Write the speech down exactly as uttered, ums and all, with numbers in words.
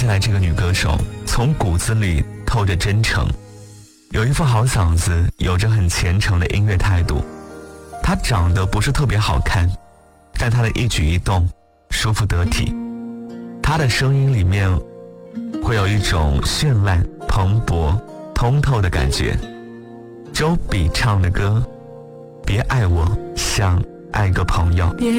下来这个女歌手从骨子里透着真诚，有一副好嗓子，有着很虔诚的音乐态度。她长得不是特别好看，但她的一举一动舒服得体。她的声音里面会有一种绚烂、蓬勃、通透的感觉。周笔唱的歌，别爱我像爱个朋友。